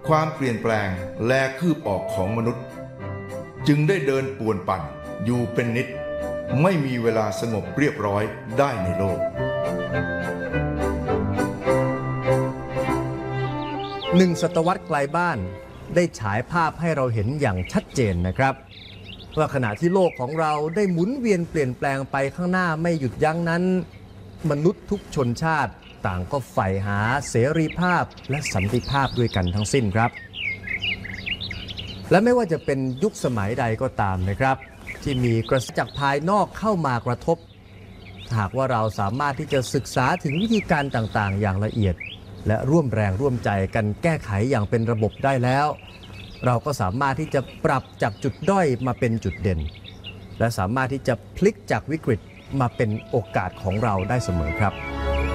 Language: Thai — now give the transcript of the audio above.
ความเปลี่ยนแปลงและคืบออกของมนุษย์จึงได้เดินป่วนปั่นอยู่เป็นนิดไม่มีเวลาสงบเรียบร้อยได้ในโลก 1 ศตวรรษไกลบ้านได้ฉายภาพให้เราเห็นอย่างชัดเจนนะครับว่าขณะที่โลกของเราได้หมุนเวียนเปลี่ยนแปลงไปข้างหน้าไม่หยุดยั้งนั้นมนุษย์ทุกชนชาติต่างก็ใฝ่หาเสรีภาพและสันติภาพด้วยกันทั้งสิ้นครับและไม่ว่าจะเป็นยุคสมัยใดก็ตามนะครับที่มีกระแสจากภายนอกเข้ามากระทบหากว่าเราสามารถที่จะศึกษาถึงวิธีการต่างๆอย่างละเอียดและร่วมแรงร่วมใจกันแก้ไขอย่างเป็นระบบได้แล้วเราก็สามารถที่จะปรับจากจุดด้อยมาเป็นจุดเด่นและสามารถที่จะพลิกจากวิกฤตมาเป็นโอกาสของเราได้เสมอครับ